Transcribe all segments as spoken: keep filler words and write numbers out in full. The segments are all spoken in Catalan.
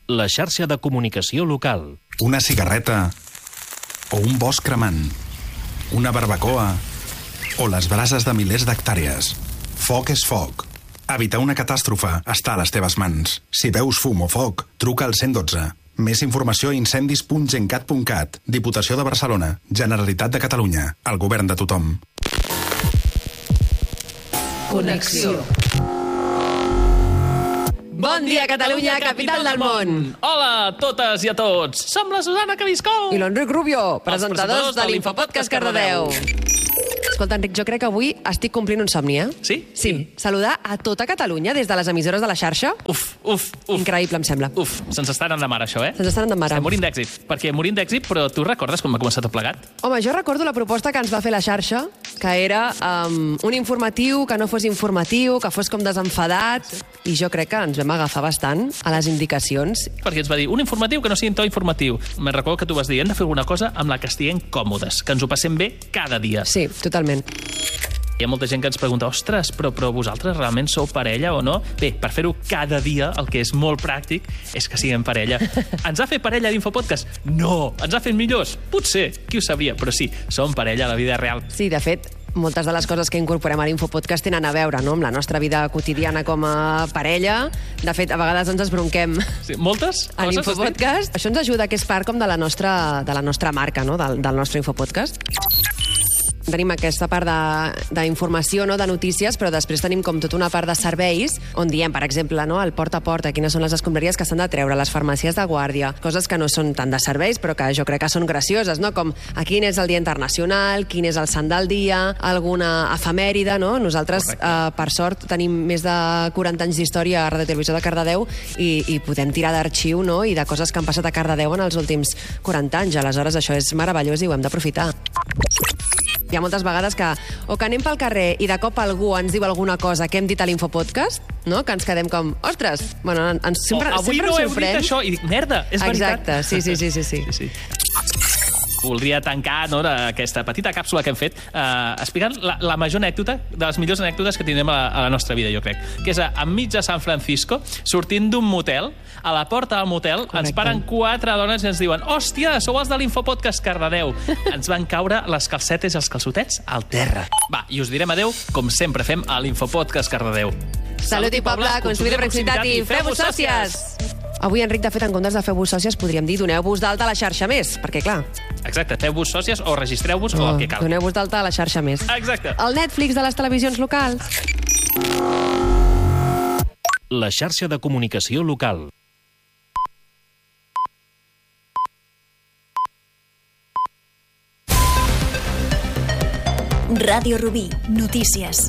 La xarxa de comunicació local. Una cigarreta o un bosc cremant, una barbacoa o les brases de milers d'hectàrees. Foc és foc. Evitar una catàstrofe està a les teves mans. Si veus fum o foc, truca al cent dotze. Més informació a incendis punt gencat punt cat. Diputació de Barcelona. Generalitat de Catalunya. El govern de tothom. Connexió. Bon dia, Catalunya, capital del món! Hola a totes i a tots! Som la Susana Cabiscol! I l'Enric Rubio, presentadors presentadors de de l'Infopodcast l'Infopodcast Cardedeu. Cardedeu. Escolta, Enric, jo crec que avui estic complint un somni, eh? Sí? Sí. Saludar a tota Catalunya des de les emissores de la xarxa. Uf, uf, uf. Increïble, em sembla. Uf, se'ns està anant de mar, això, eh? Se'ns està anant de mar. Estem morint d'èxit. Perquè morint d'èxit, però tu recordes com va començar tot plegat? Home, jo recordo la proposta que ens va fer la xarxa, que era um, un informatiu que no fos informatiu, que fos com desenfadat, i jo crec que ens vam agafar bastant a les indicacions. Perquè ens va dir, un informatiu que no sigui en to informatiu. Me'n recordo que tu vas dir, hem de fer alguna cosa amb la que estiguem còmodes, que ens ho passem bé cada dia. Sí, totalment. Hi ha molta gent que ens pregunta, ostres, però, però vosaltres realment sou parella o no? Bé, per fer-ho cada dia, el que és molt pràctic és que siguem parella. Ens ha fet parella d'Infopodcast? No! Ens ha fet millors? Potser, qui ho sabria? Però sí, som parella a la vida real. Sí, de fet, moltes de les coses que incorporem a l'Infopodcast tenen a veure, no?, amb la nostra vida quotidiana com a parella. De fet, a vegades ens esbronquem Sí, moltes a coses? l'Infopodcast. Això ens ajuda, que és part com de la nostra, de la nostra marca, no?, del, del nostre Infopodcast. Tenim aquesta part d'informació, no?, de notícies, però després tenim com tota una part de serveis on diem, per exemple, no?, el porta a porta, quines són les escombraries que s'han de treure, les farmàcies de guàrdia, coses que no són tant de serveis, però que jo crec que són gracioses, no?, com a quin és el dia internacional, quin és el sant del dia, alguna efemèride, no? Nosaltres, eh, per sort, tenim més de quaranta anys d'història a Ràdio Televisió de Cardedeu i, i podem tirar d'arxiu, no?, i de coses que han passat a Cardedeu en els últims quaranta anys. Aleshores, això és meravellós i ho hem d'aprofitar. Hi ha moltes vegades que o que anem pel carrer i de cop algú ens diu alguna cosa que hem dit a l'Infopodcast, no?, que ens quedem com, ostres, bueno, ens sempre, oh, avui sempre no ens heu sorprèn. dit això, i dic, merda, és veritat. Exacte, sí, sí, sí, sí, sí. sí, sí. Voldria tancar, no, aquesta petita càpsula que hem fet eh, explicant la, la major anècdota, de les millors anècdotes que tindrem a la, a la nostra vida, jo crec, que és a, enmig de San Francisco, sortint d'un motel, a la porta del motel, Correcte. Ens paren quatre dones i ens diuen, hòstia, sou els de l'Infopodcast Cardedeu. Ens van caure les calcetes i els calçotets al terra. Va, i us direm adeu, com sempre fem a l'Infopodcast Cardedeu. Salut i poble, consumir de proximitat i feu-vos sòcies! Avui, Enric, de fet, en comptes de feu-vos sòcies, podríem dir doneu-vos d'alta a la xarxa més, perquè, clar... Exacte, feu-vos sòcies o registreu-vos oh, o el que cal. Doneu-vos d'alta a la xarxa més. Exacte. El Netflix de les televisions locals. La xarxa de comunicació local. Ràdio Rubí, notícies.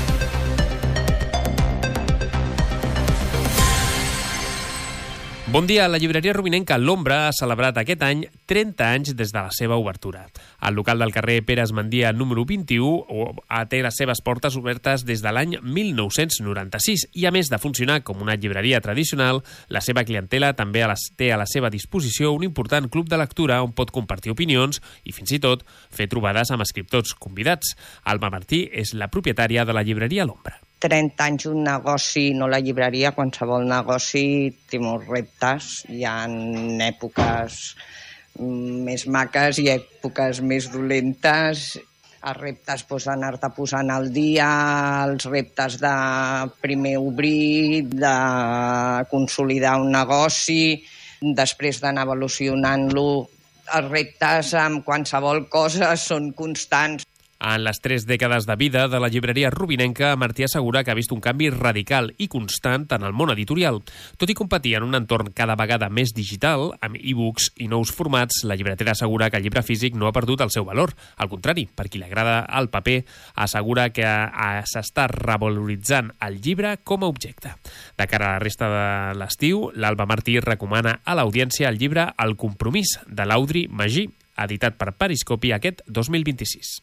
Bon dia. La llibreria rubinenca L'Ombra ha celebrat aquest any trenta anys des de la seva obertura. El local del carrer Pere Esmandia número vint-i-u té les seves portes obertes des de l'any mil nou-cents noranta-sis i, a més de funcionar com una llibreria tradicional, la seva clientela també té a la seva disposició un important club de lectura on pot compartir opinions i, fins i tot, fer trobades amb escriptors convidats. Alma Martí és la propietària de la llibreria L'Ombra. trenta anys un negoci, no la llibreria, qualsevol negoci té molts reptes. Hi ha èpoques més maques i èpoques més dolentes. Els reptes doncs, d'anar-te posant al dia, els reptes de primer obrir, de consolidar un negoci, després d'anar evolucionant-lo. Els reptes amb qualsevol cosa són constants. En les tres dècades de vida de la llibreria rubinenca, Martí assegura que ha vist un canvi radical i constant en el món editorial. Tot i competir en un entorn cada vegada més digital, amb e-books i nous formats, la llibretera assegura que el llibre físic no ha perdut el seu valor. Al contrari, per qui li agrada el paper, assegura que s'està revaloritzant el llibre com a objecte. De cara a la resta de l'estiu, l'Alba Martí recomana a l'audiència el llibre El compromís, de l'Audrey Magí, editat per Periscopi aquest dos mil vint-i-sis.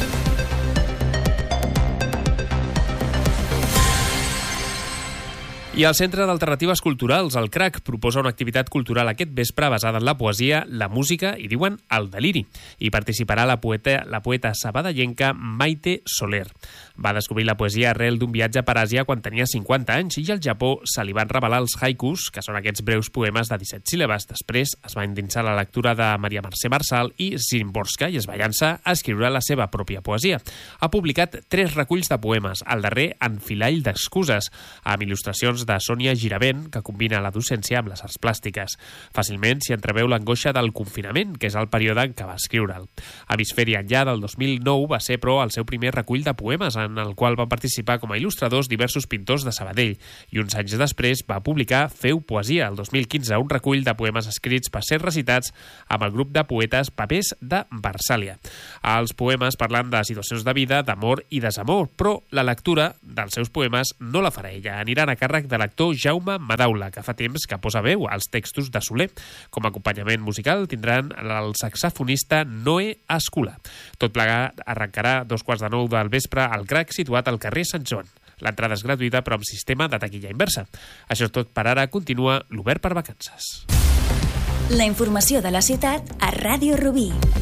I el Centre d'Alternatives Culturals, el CRAC, proposa una activitat cultural aquest vespre basada en la poesia, la música i, diuen, el deliri. Hi participarà la poeta, la poeta sabadellenca Maite Soler. Va descobrir la poesia arrel d'un viatge per Àsia quan tenia cinquanta anys i al Japó se li van revelar els haikus, que són aquests breus poemes de disset síl·labes. Després es va endinsar la lectura de Maria Mercè Marçal i Szymborska i es va llançar a escriure la seva pròpia poesia. Ha publicat tres reculls de poemes, el darrer en Filall d'excuses, amb il·lustracions de Sònia Giravent, que combina la docència amb les arts plàstiques. Fàcilment s'hi entreveu l'angoixa del confinament, que és el període en què va escriure'l. Hemisferi enllà del dos mil nou va ser, però, el seu primer recull de poemes, en el qual van participar com a il·lustradors diversos pintors de Sabadell, i uns anys després va publicar Feu poesia, el dos mil quinze, un recull de poemes escrits per ser recitats amb el grup de poetes Papers de Versàlia. Els poemes parlen de situacions de vida, d'amor i desamor, però la lectura dels seus poemes no la farà ella. Aniran a càrrec de l'actor Jaume Madaula, que fa temps que posa veu als textos de Soler. Com a acompanyament musical tindran el saxofonista Noé Escola. Tot plegat arrencarà dos quarts de nou del vespre al Crac, situat al carrer Sant Joan. L'entrada és gratuïta, però amb sistema de taquilla inversa. Això és tot per ara. Continua l'Obert per Vacances. La informació de la ciutat a Ràdio Rubí.